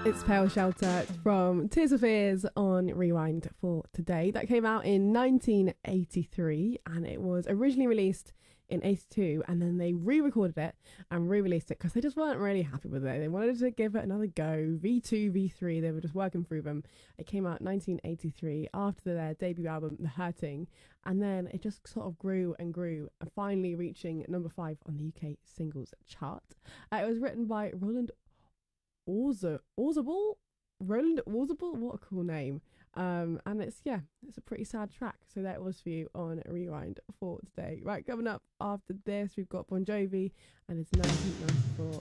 It's Pale Shelter from Tears for Fears on Rewind for today. That came out in 1983 and it was originally released in 82, and then they re-recorded it and re-released it because they just weren't really happy with it. They wanted to give it another go. V2, V3, they were just working through them. It came out 1983 after their debut album, The Hurting, and then it just sort of grew and grew, and finally reaching number 5 on the UK singles chart. It was written by Roland Orzabal? Roland Orzabal? What a cool name. And it's a pretty sad track. So that was for you on Rewind for today. Right, coming up after this, we've got Bon Jovi and it's 1994.